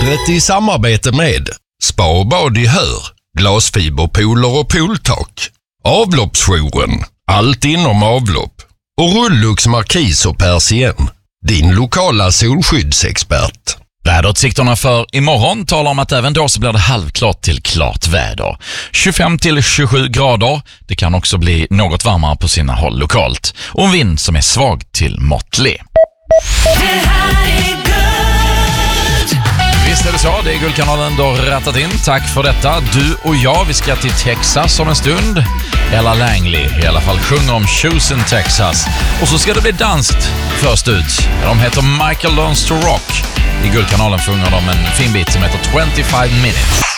vädret i samarbete med Spa och bad i Hör, glasfiberpooler och pooltak, Avloppsjouren, allt inom avlopp och Rullux Markis och Persien, din lokala solskyddsexpert. Väderutsikterna för imorgon talar om att även då så blir det halvklart till klart väder. 25 till 27 grader. Det kan också bli något varmare på sina håll lokalt. Och en vind som är svag till måttlig. Visst är det så, det är Guldkanalen då rattat in. Tack för detta. Du och jag, vi ska till Texas om en stund. Ella Langley i alla fall sjunger om Chosen Texas. Och så ska det bli danskt först ut. De heter Michael Learns to Rock. I Guldkanalen sjunger de en fin bit som heter 25 minutes.